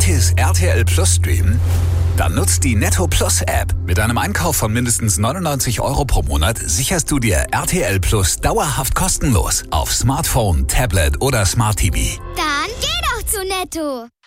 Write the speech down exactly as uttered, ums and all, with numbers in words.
gratis R T L Plus streamen? Dann nutzt die Netto Plus App. Mit einem Einkauf von mindestens neunundneunzig Euro pro Monat sicherst du dir R T L Plus dauerhaft kostenlos auf Smartphone, Tablet oder Smart T V. Dann geh doch zu Netto.